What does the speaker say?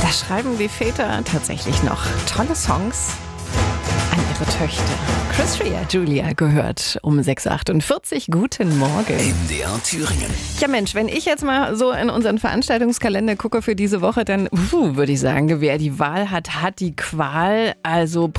Da schreiben die Väter tatsächlich noch tolle Songs an ihre Töchter. Chris Rea, Julia gehört um 6.48 Uhr. Guten Morgen. MDR Thüringen. Ja Mensch, wenn ich jetzt mal so in unseren Veranstaltungskalender gucke für diese Woche, dann würde ich sagen, wer die Wahl hat, hat die Qual. Also